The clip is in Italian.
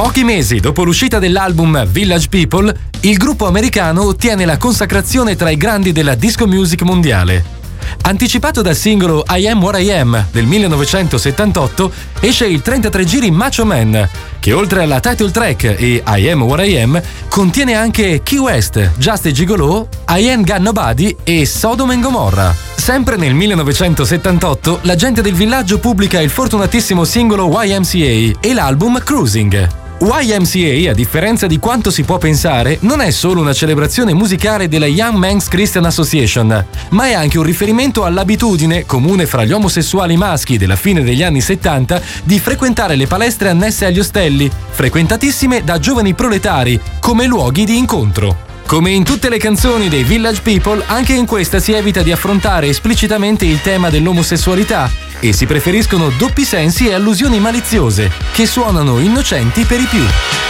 Pochi mesi dopo l'uscita dell'album Village People, il gruppo americano ottiene la consacrazione tra i grandi della disco music mondiale. Anticipato dal singolo I Am What I Am del 1978, esce il 33 giri Macho Man, che oltre alla title track e I Am What I Am, contiene anche Key West, Just a Gigolo, I Ain't Got Nobody e Sodom and Gomorrah. Sempre nel 1978, la gente del villaggio pubblica il fortunatissimo singolo YMCA e l'album Cruising. YMCA, a differenza di quanto si può pensare, non è solo una celebrazione musicale della Young Men's Christian Association, ma è anche un riferimento all'abitudine, comune fra gli omosessuali maschi della fine degli anni 70, di frequentare le palestre annesse agli ostelli, frequentatissime da giovani proletari, come luoghi di incontro. Come in tutte le canzoni dei Village People, anche in questa si evita di affrontare esplicitamente il tema dell'omosessualità e si preferiscono doppi sensi e allusioni maliziose, che suonano innocenti per i più.